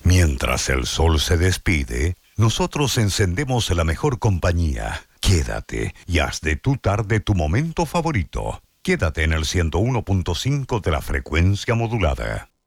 Mientras el sol se despide, nosotros encendemos la mejor compañía. Quédate y haz de tu tarde tu momento favorito. Quédate en el 101.5 de la frecuencia modulada.